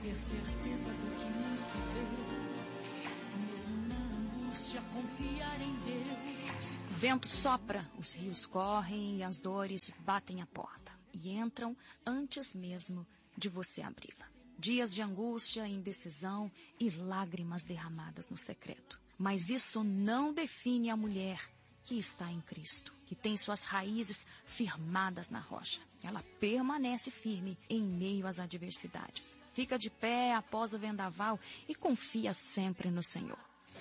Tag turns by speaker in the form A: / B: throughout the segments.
A: ter certeza do que não se vê, mesmo na angústia confiar em Deus.
B: O vento sopra, os rios correm e as dores batem a porta e entram antes mesmo de você abri-la. Dias de angústia, indecisão e lágrimas derramadas no secreto. Mas isso não define a mulher que está em Cristo, que tem suas raízes firmadas na rocha. Ela permanece firme em meio às adversidades. Fica de pé após o vendaval e confia sempre no Senhor.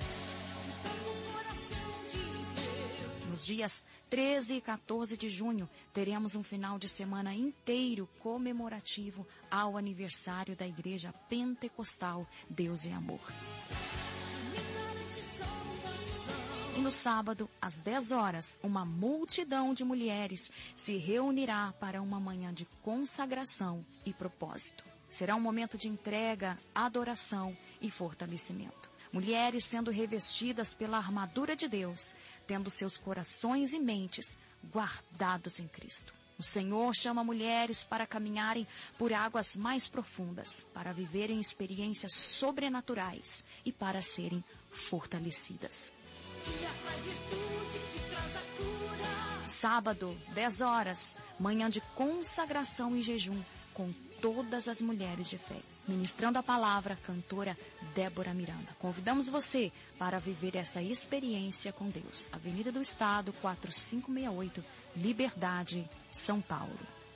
B: Nos dias 13 e 14 de junho, teremos um final de semana inteiro comemorativo ao aniversário da Igreja Pentecostal Deus é Amor. E no sábado, às 10 horas, uma multidão de mulheres se reunirá para uma manhã de consagração e propósito. Será um momento de entrega, adoração e fortalecimento. Mulheres sendo revestidas pela armadura de Deus, tendo seus corações e mentes guardados em Cristo. O Senhor chama mulheres para caminharem por águas mais profundas, para viverem experiências sobrenaturais e para serem fortalecidas. Sábado, 10 horas, manhã de consagração e jejum com todas as mulheres de fé. Ministrando a palavra, a cantora Débora Miranda. Convidamos você para viver essa experiência com Deus. Avenida do Estado, 4568, Liberdade, São Paulo.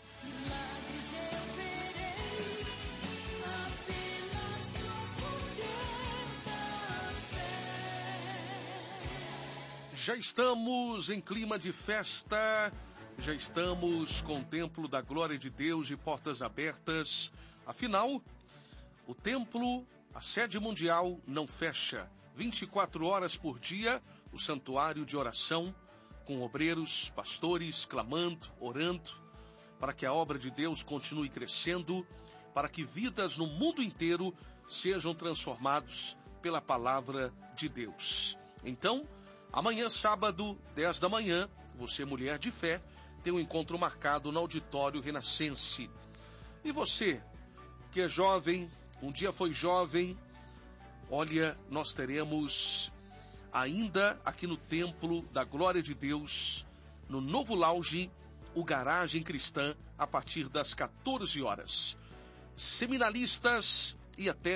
C: Já estamos em clima de festa, já estamos com o Templo da Glória de Deus de portas abertas. Afinal, o templo, a sede mundial, não fecha. 24 horas por dia, o santuário de oração, com obreiros, pastores, clamando, orando, para que a obra de Deus continue crescendo, para que vidas no mundo inteiro sejam transformados pela palavra de Deus. Então, amanhã, sábado, 10 da manhã, você, mulher de fé, tem um encontro marcado no Auditório Renascense. E você, que é jovem, um dia foi jovem, olha, nós teremos ainda aqui no Templo da Glória de Deus, no Novo Lounge, o Garagem Cristã, a partir das 14 horas. Seminalistas e até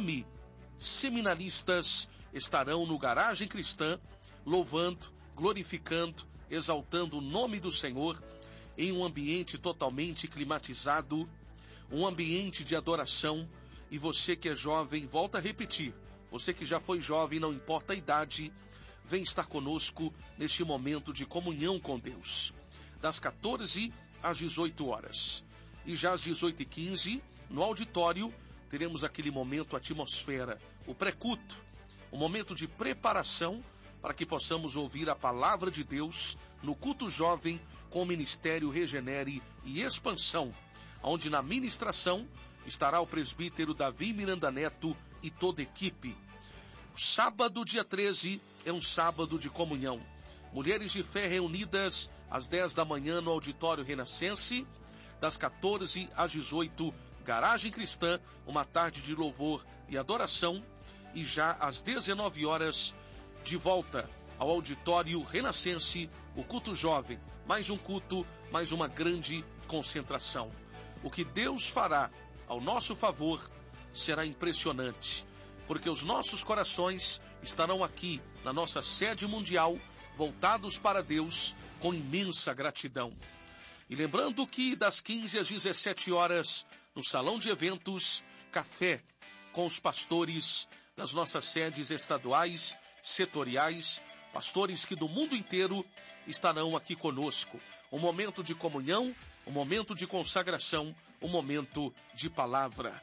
C: semi-seminalistas estarão no Garagem Cristã, louvando, glorificando, exaltando o nome do Senhor em um ambiente totalmente climatizado, um ambiente de adoração. E você que é jovem, volta a repetir, você que já foi jovem, não importa a idade, vem estar conosco neste momento de comunhão com Deus, das 14 às 18 horas. E já às 18h15, no auditório, teremos aquele momento atmosfera, o pré-culto, um momento de preparação para que possamos ouvir a palavra de Deus no culto jovem com o Ministério Regenere e Expansão, onde na ministração estará o presbítero Davi Miranda Neto e toda a equipe. O sábado, dia 13, é um sábado de comunhão. Mulheres de fé reunidas às 10 da manhã no Auditório Renascense, das 14 às 18, Garagem Cristã, uma tarde de louvor e adoração, e já às 19 horas, de volta ao Auditório Renascense, o culto jovem, mais um culto, mais uma grande concentração. O que Deus fará ao nosso favor será impressionante, porque os nossos corações estarão aqui na nossa sede mundial, voltados para Deus com imensa gratidão. E lembrando que das 15 às 17 horas, no Salão de Eventos, café com os pastores das nossas sedes estaduais, setoriais, pastores que do mundo inteiro estarão aqui conosco. Um momento de comunhão, um momento de consagração, um momento de palavra.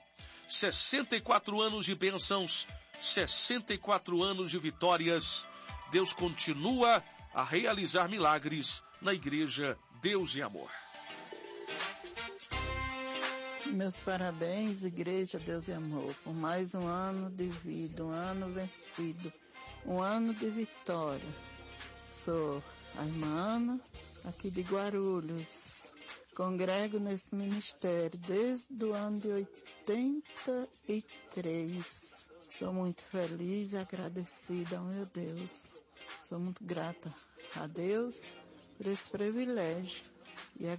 C: 64 anos de bênçãos, 64 anos de vitórias. Deus continua a realizar milagres na Igreja Deus e Amor.
D: Meus parabéns, Igreja Deus e Amor, por mais um ano de vida, um ano vencido, um ano de vitória. Sou a irmã Ana, aqui de Guarulhos, Congrego nesse ministério desde o ano de 83. Sou muito feliz e agradecida ao meu Deus. Sou muito grata a Deus por esse privilégio. E